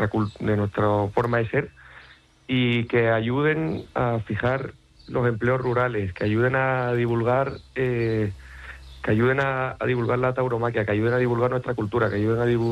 de nuestra forma de ser, y que ayuden a fijar los empleos rurales, que ayuden a divulgar a divulgar la tauromaquia, que ayuden a divulgar nuestra cultura, que ayuden a divulgar